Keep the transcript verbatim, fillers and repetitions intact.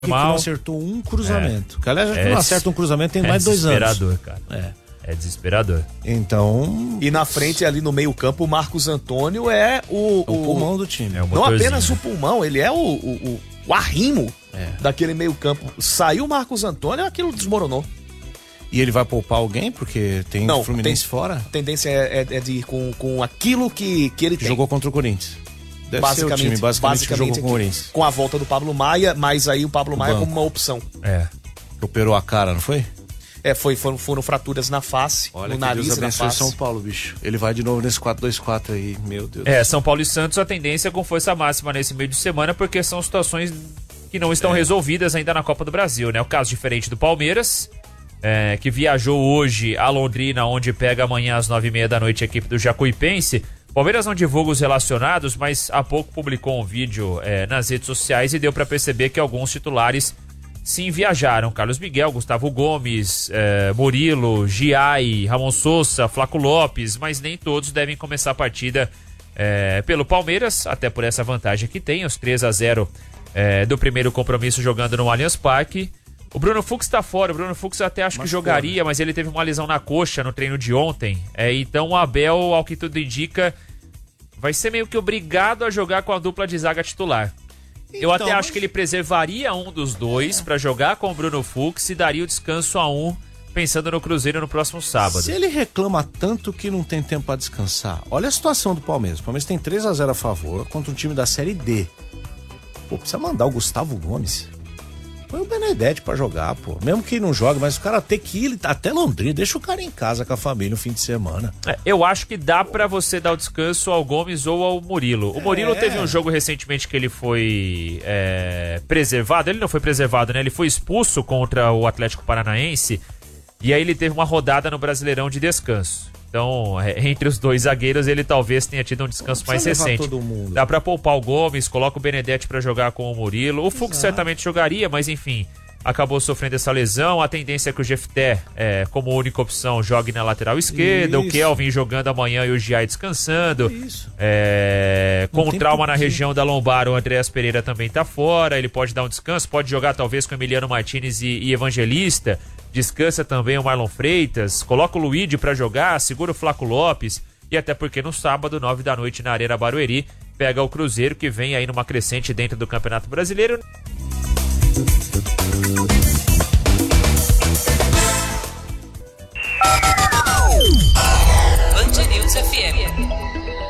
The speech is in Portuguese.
que não acertou um cruzamento. É. Que, aliás, é, não acerta um cruzamento tem é mais de dois anos. Desesperador, cara. É. É desesperador. Então. E na frente, ali no meio-campo, o Marcos Antônio é o, o, o pulmão do time. É o não apenas o pulmão, ele é o, o, o, o arrimo é. daquele meio-campo. Saiu o Marcos Antônio, aquilo desmoronou. E ele vai poupar alguém? Porque tem o Fluminense tem, fora? A tendência é, é, é de ir com, com aquilo que, que ele que tem. Jogou contra o Corinthians. Deve basicamente, ser o time, basicamente, basicamente jogou com o Corinthians. Com a volta do Pablo Maia, mas aí o Pablo o Maia banco. como uma opção. É. Operou a cara, não foi? É, foi, foram, foram fraturas na face, Olha, no nariz Deus e na face. São Paulo, bicho. Ele vai de novo nesse quatro dois quatro aí, meu Deus. É, São Paulo e Santos, a tendência é com força máxima nesse meio de semana, porque são situações que não estão é. resolvidas ainda na Copa do Brasil, né? O caso diferente do Palmeiras, é, que viajou hoje a Londrina, onde pega amanhã às nove e meia da noite a equipe do Jacuipense. Palmeiras não divulga os relacionados, mas há pouco publicou um vídeo é, nas redes sociais e deu para perceber que alguns titulares sim viajaram. Carlos Miguel, Gustavo Gomes, é, Murilo, Giai, Ramon Sousa, Flaco Lopes, mas nem todos devem começar a partida é, pelo Palmeiras, até por essa vantagem que tem, os três a zero é, do primeiro compromisso jogando no Allianz Parque. O Bruno Fux tá fora, o Bruno Fux até acho mas que jogaria, fora. mas ele teve uma lesão na coxa no treino de ontem. É, então o Abel, ao que tudo indica, vai ser meio que obrigado a jogar com a dupla de zaga titular. Então, Eu até mas... acho que ele preservaria um dos dois é. para jogar com o Bruno Fux e daria o descanso a um, pensando no Cruzeiro no próximo sábado. Se ele reclama tanto que não tem tempo para descansar, olha a situação do Palmeiras. O Palmeiras tem três a zero a favor contra um time da Série D. Pô, precisa mandar o Gustavo Gomes. Põe o Benedetti pra jogar, pô. Mesmo que não jogue, mas o cara tem que ir até Londrina. Deixa o cara em casa com a família no fim de semana. É, eu acho que dá pra você dar o descanso ao Gomes ou ao Murilo. O Murilo é. teve um jogo recentemente que ele foi é, preservado. Ele não foi preservado, né? Ele foi expulso contra o Atlético Paranaense. E aí ele teve uma rodada no Brasileirão de descanso. Então, entre os dois zagueiros, ele talvez tenha tido um descanso mais recente. Todo mundo. Dá pra poupar o Gomes, coloca o Benedetti pra jogar com o Murilo. O Fux certamente jogaria, mas enfim, acabou sofrendo essa lesão. A tendência é que o Jefté, é, como única opção, jogue na lateral esquerda. Isso. O Kelvin jogando amanhã e o Giai descansando. Isso. É, com o trauma na região da lombar, o Andréas Pereira também tá fora. Ele pode dar um descanso, pode jogar talvez com Emiliano Martinez e, e Evangelista. Descansa também o Marlon Freitas, coloca o Luigi pra jogar, segura o Flaco Lopes e até porque no sábado, nove da noite na Arena Barueri, pega o Cruzeiro que vem aí numa crescente dentro do Campeonato Brasileiro. Band News F M.